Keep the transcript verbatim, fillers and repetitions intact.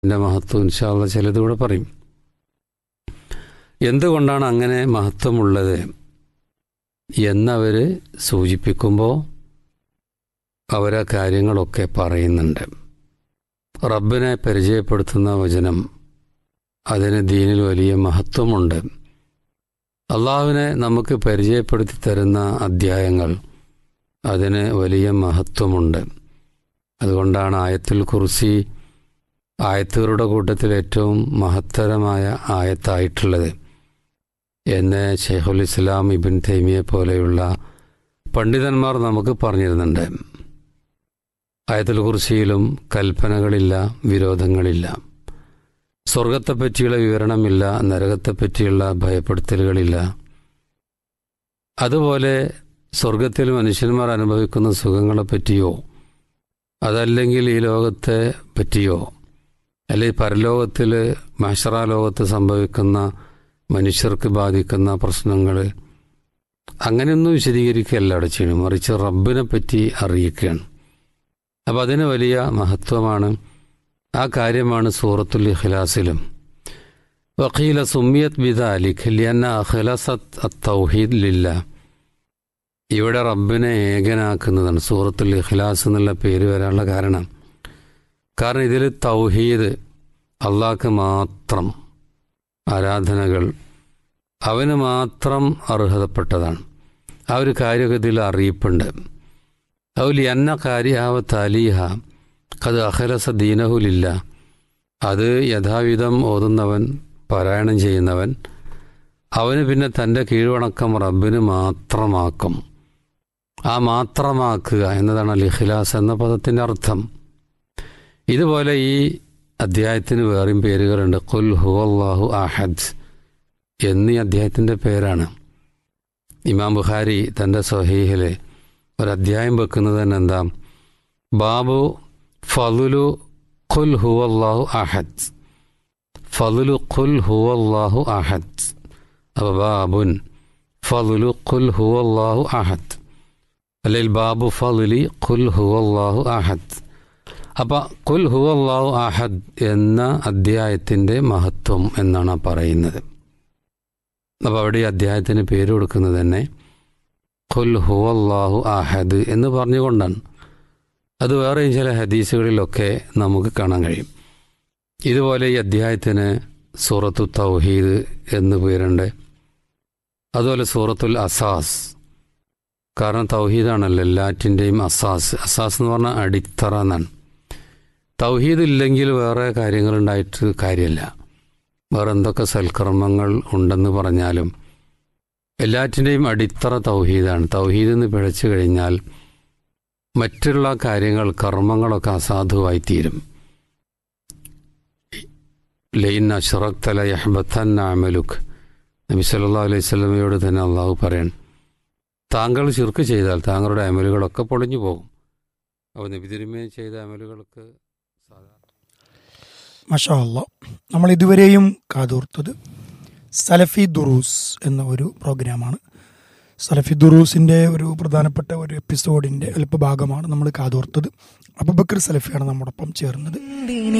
എൻ്റെ മഹത്വം ഇൻഷാ അല്ലാഹ് ചിലതുകൂടെ പറയും. എന്തുകൊണ്ടാണ് അങ്ങനെ മഹത്വമുള്ളത് എന്നവർ സൂചിപ്പിക്കുമ്പോൾ അവരാ കാര്യങ്ങളൊക്കെ പറയുന്നുണ്ട്. റബ്ബിനെ പരിചയപ്പെടുത്തുന്ന വചനം, അതിന് ദീനിൽ വലിയ മഹത്വമുണ്ട്. അള്ളാഹുവിനെ നമുക്ക് പരിചയപ്പെടുത്തി തരുന്ന അധ്യായങ്ങൾ, അതിന് വലിയ മഹത്വമുണ്ട്. അതുകൊണ്ടാണ് ആയത്തുൽ കുർസി ആയത്തുകളുടെ കൂട്ടത്തിൽ ഏറ്റവും മഹത്തരമായ ആയത്തായിട്ടുള്ളത് എന്ന് ശൈഖുൽ ഇസ്ലാം ഇബ്ൻ തൈമിയെ പോലെയുള്ള പണ്ഡിതന്മാർ നമുക്ക് പറഞ്ഞിരുന്നുണ്ട്. ആയത്തുൽ കുർസിയിലും കൽപ്പനകളില്ല, വിരോധങ്ങളില്ല, സ്വർഗത്തെപ്പറ്റിയുള്ള വിവരണമില്ല, നരകത്തെപ്പറ്റിയുള്ള ഭയപ്പെടുത്തലുകളില്ല. അതുപോലെ സ്വർഗത്തിൽ മനുഷ്യന്മാർ അനുഭവിക്കുന്ന സുഖങ്ങളെപ്പറ്റിയോ അതല്ലെങ്കിൽ ഈ ലോകത്തെ പറ്റിയോ അല്ലെങ്കിൽ പരലോകത്തിൽ മഹ്ശറ ലോകത്ത് സംഭവിക്കുന്ന മനുഷ്യർക്ക് ബാധിക്കുന്ന പ്രശ്നങ്ങൾ അങ്ങനെയൊന്നും വിശദീകരിക്കുകയല്ല അവിടെ ചെയ്യണം, മറിച്ച് റബ്ബിനെ പറ്റി അറിയിക്കുകയാണ്. അപ്പം അതിന് വലിയ മഹത്വമാണ്. ആ കാര്യമാണ് സൂറത്തുൽ ഇഖ്ലാസിലും വഖീല സുമ്മിയത് ബിദാലിക ലിഅന്ന അഖ്ലസത് അത്തൗഹീദ് ലില്ലാഹ്. ഇവിടെ റബ്ബിനെ ഏകനാക്കുന്നതാണ് സൂറത്തുൽ ഇഖ്ലാസ് എന്നുള്ള പേര് വരാനുള്ള കാരണം. കാരണം ഇതിൽ തൗഹീദ്, അള്ളാഹ്ക്ക് മാത്രം ആരാധനകൾ, അവന് മാത്രം അർഹതപ്പെട്ടതാണ്. ആ ഒരു കാര്യഗതിയിൽ അറിയിപ്പുണ്ട്. ഔലി അന്ന കാര്യാവ താലീഹ അത് അഖലസ ദീനഹുലില്ല. അത് യഥാവിധം ഓതുന്നവൻ, പാരായണം ചെയ്യുന്നവൻ, അവന് പിന്നെ തൻ്റെ കീഴ്വണക്കം റബ്ബിന് മാത്രമാക്കും. ആ മാത്രമാക്കുക എന്നതാണ് അൽ ഇഖ്ലാസ് എന്ന പദത്തിൻ്റെ അർത്ഥം. ഇതുപോലെ ഈ അധ്യായത്തിന് വേറെയും പേരുകളുണ്ട്. ഖുൽ ഹുവല്ലാഹു അഹദ് എന്നീ അധ്യായത്തിൻ്റെ പേരാണ്. ഇമാം ബുഖാരി തൻ്റെ സ്വഹീഹിൽ ഒരധ്യായം വെക്കുന്നത് തന്നെ എന്താ, ബാബു ഫളുലു ഖുൽ ഹുവല്ലാഹു അഹദ്, ഫളുലു ഖുൽ ഹുവല്ലാഹു അഹദ്. അപ്പോൾ ബാബുൻ ഫളുലു ഖുൽ ഹുവല്ലാഹു അഹദ്, അല്ലെങ്കിൽ ബാബു ഫളുലി ഖുൽ ഹുവല്ലാഹു അഹദ്. അപ്പം ഖുൽ ഹുവല്ലാഹു അഹദ് എന്ന അധ്യായത്തിൻ്റെ മഹത്വം എന്നാണ് പറയുന്നത്. അപ്പോൾ അവിടെ ഈ അധ്യായത്തിന് പേര് കൊടുക്കുന്നത് തന്നെ ഖുൽ ഹുവല്ലാഹു അഹദ് എന്ന് പറഞ്ഞുകൊണ്ടാണ്. അത് വേറെയും ചില ഹദീസുകളിലൊക്കെ നമുക്ക് കാണാൻ കഴിയും. ഇതുപോലെ ഈ അധ്യായത്തിന് സൂറത്തു തൗഹീദ് എന്ന് പേരുണ്ട്. അതുപോലെ സൂറത്തുൽ അസാസ്, കാരണം തൗഹീദാണല്ലോ എല്ലാറ്റിൻ്റെയും അസാസ്. അസാസ് എന്ന് പറഞ്ഞാൽ അടിത്തറ എന്നാണ്. തൗഹീദ് ഇല്ലെങ്കിൽ വേറെ കാര്യങ്ങളുണ്ടായിട്ട് കാര്യമില്ല. വേറെ എന്തൊക്കെ സൽക്കർമ്മങ്ങൾ ഉണ്ടെന്ന് പറഞ്ഞാലും എല്ലാറ്റിൻ്റെയും അടിത്തറ തൗഹീദാണ്. തൗഹീദ് എന്ന് പിഴച്ചു കഴിഞ്ഞാൽ മറ്റുള്ള കാര്യങ്ങൾ, കർമ്മങ്ങളൊക്കെ അസാധുവായിത്തീരും. ലൈൻ അശ്റക്ത ലയഹ്ബത്തന്ന അമലുക്, നബി സല്ലല്ലാഹു അലൈഹി വസല്ലമയോട് തന്നെ അള്ളാഹു പറയണം, താങ്കൾ ശിർക്ക് ചെയ്താൽ താങ്കളുടെ അമലുകളൊക്കെ പൊളിഞ്ഞു പോകും. അപ്പോൾ നബി തിരുമേനി ചെയ്ത അമലുകൾക്ക് മാഷാ അല്ലാഹ്. നമ്മൾ ഇതുവരെയും കാതോർത്തത് സലഫി ദുറൂസ് എന്ന ഒരു പ്രോഗ്രാമാണ്. സലഫി ദുറൂസിൻ്റെ ഒരു പ്രധാനപ്പെട്ട ഒരു എപ്പിസോഡിൻ്റെ അല്പഭാഗമാണ് നമ്മൾ കാതോർത്തത്. അബൂബക്കർ സലഫിയാണ് നമ്മോടൊപ്പം ചേർന്നത്.